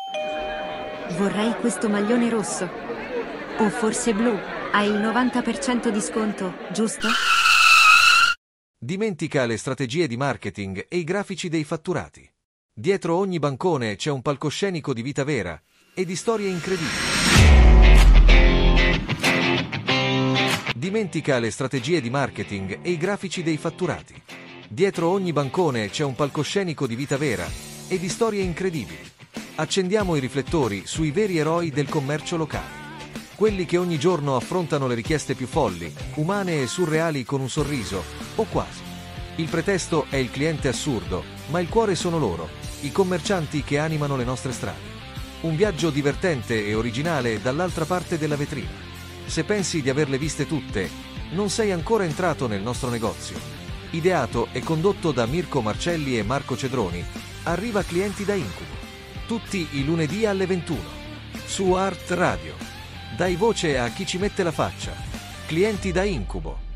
Vorrei questo maglione rosso. O forse blu. Hai il 90% di sconto, giusto? Dimentica le strategie di marketing e i grafici dei fatturati. Dietro ogni bancone c'è un palcoscenico di vita vera e di storie incredibili. Dimentica le strategie di marketing e i grafici dei fatturati. Dietro ogni bancone c'è un palcoscenico di vita vera e di storie incredibili. Accendiamo i riflettori sui veri eroi del commercio locale. Quelli che ogni giorno affrontano le richieste più folli, umane e surreali con un sorriso, o quasi. Il pretesto è il cliente assurdo, ma il cuore sono loro, i commercianti che animano le nostre strade. Un viaggio divertente e originale dall'altra parte della vetrina. Se pensi di averle viste tutte, non sei ancora entrato nel nostro negozio. Ideato e condotto da Mirko Marcelli e Marco Cedroni, arriva Clienti da Incubo. Tutti i lunedì alle 21. Su Art Radio. Dai voce a chi ci mette la faccia. Clienti da Incubo.